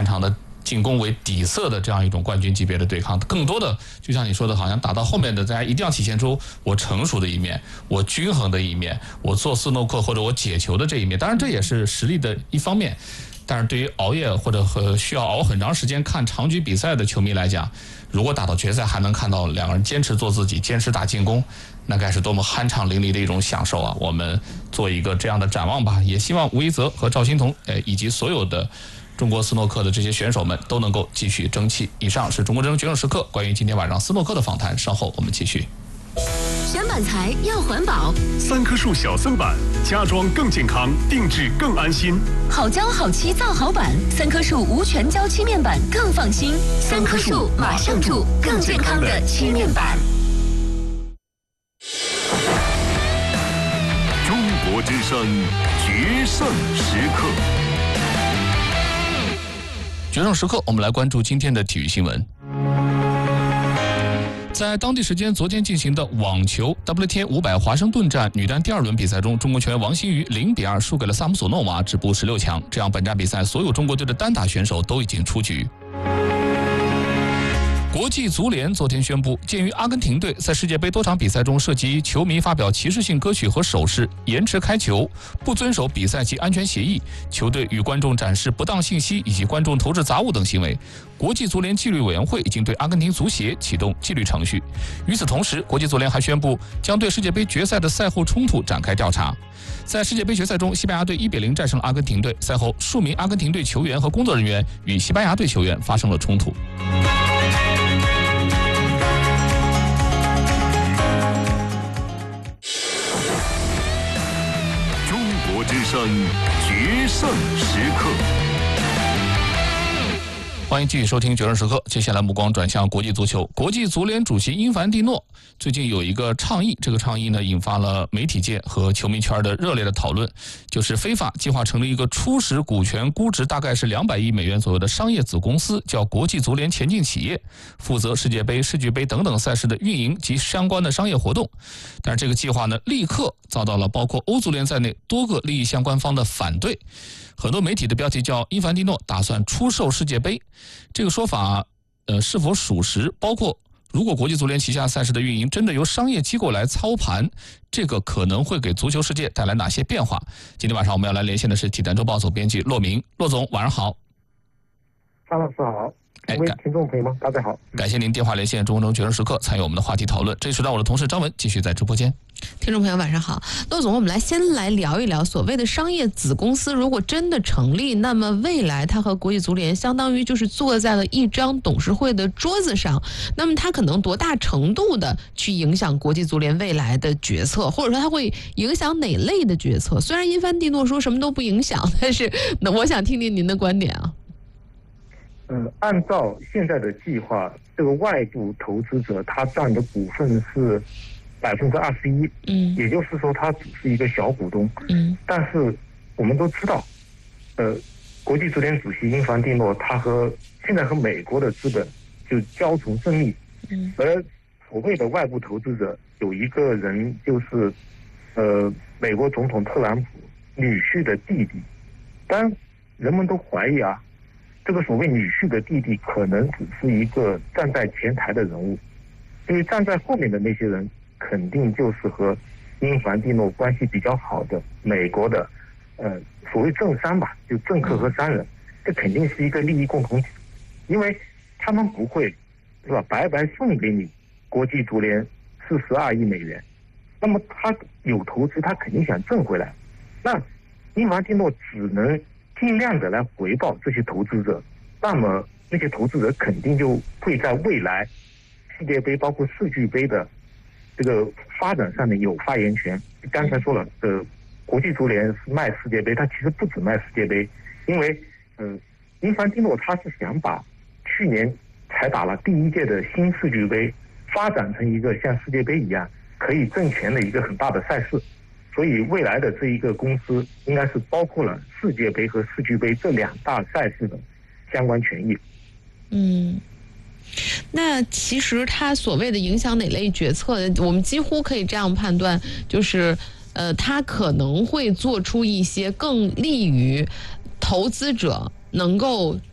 常的进攻为底色的这样一种冠军级别的对抗，更多的就像你说的，好像打到后面的大家一定要体现出我成熟的一面，我均衡的一面，我做斯诺克或者我解球的这一面。当然这也是实力的一方面，但是对于熬夜或者需要熬很长时间看长局比赛的球迷来讲，如果打到决赛还能看到两个人坚持做自己，坚持打进攻，那该是多么酣畅淋漓的一种享受啊！我们做一个这样的展望吧，也希望吴一泽和赵心彤以及所有的中国斯诺克的这些选手们都能够继续争气。以上是中国真正决胜时刻关于今天晚上斯诺克的访谈，稍后我们继续。 选板材要环保 ，3棵树小森板，加装更健康，定制更安心。 好胶好漆造好板，3棵树无全胶漆面板更放心。3棵树马上住更健康的漆面板。 中国之声决胜时刻。 决胜时刻，我们来关注今天的体育新闻。在当地时间昨天进行的网球 WTA 500华盛顿站女单第2轮比赛中，中国球员王欣瑜0-2输给了萨姆索诺娃，止步16强。这样，本站比赛所有中国队的单打选手都已经出局。国际足联昨天宣布，鉴于阿根廷队在世界杯多场比赛中涉及球迷发表歧视性歌曲和手势、延迟开球、不遵守比赛及安全协议、球队与观众展示不当信息以及观众投掷杂物等行为，国际足联纪律委员会已经对阿根廷足协启动纪律程序。与此同时，国际足联还宣布将对世界杯决赛的赛后冲突展开调查。在世界杯决赛中，西班牙队1-0战胜了阿根廷队。赛后，数名阿根廷队球员和工作人员与西班牙队球员发生了冲突。 之声决胜时刻， 欢迎继续收听决胜时刻。接下来目光转向国际足球。国际足联主席因凡蒂诺最近有一个倡议，这个倡议呢引发了媒体界和球迷圈的热烈的讨论，就是非法计划成立一个初始股权估值大概是200亿美元左右的商业子公司，叫国际足联前进企业，负责世界杯、世俱杯等等赛事的运营及相关的商业活动。但是这个计划呢，立刻遭到了包括欧足联在内多个利益相关方的反对。很多媒体的标题叫因凡蒂诺打算出售世界杯，这个说法是否属实？包括如果国际足联旗下赛事的运营真的由商业机构来操盘，这个可能会给足球世界带来哪些变化？今天晚上我们要来连线的是体坛周报总编辑骆明。骆总，晚上好。 张老师好。各位听众朋友们，大家好。 感谢您电话连线中国中决胜时刻参与我们的话题讨论。这时让我的同事张文继续在直播间。 听众朋友晚上好，骆总，我们先来聊一聊所谓的商业子公司，如果真的成立，那么未来它和国际足联相当于就是坐在了一张董事会的桌子上，那么它可能多大程度的去影响国际足联未来的决策，或者说它会影响哪类的决策？虽然因凡蒂诺说什么都不影响，但是我想听听您的观点啊。 按照现在的计划，这个外部投资者他占的股份是21%，也就是说他只是一个小股东，但是我们都知道，国际足联主席因凡蒂诺他现在和美国的资本就交从甚密，而所谓的外部投资者有一个人就是美国总统特朗普女婿的弟弟，当然人们都怀疑啊，这个所谓女婿的弟弟可能只是一个站在前台的人物，因为站在后面的那些人肯定就是和因凡蒂诺关系比较好的美国的所谓政商吧，就政客和商人，这肯定是一个利益共同体，因为他们不会是吧白白送给你国际足联42亿美元，那么他有投资，他肯定想挣回来，那因凡蒂诺只能尽量的来回报这些投资者，那么那些投资者肯定就会在未来世界杯包括世俱杯的这个发展上面有发言权。刚才说了，国际足联是卖世界杯，它其实不止卖世界杯，因为因凡蒂诺他是想把去年才打了第1届的新世俱杯发展成一个像世界杯一样可以挣钱的一个很大的赛事。所以未来的这一个公司应该是包括了世界杯和世俱杯这2大赛事的相关权益。 那其实它所谓的影响哪类决策，我们几乎可以这样判断，就是它可能会做出一些更利于投资者能够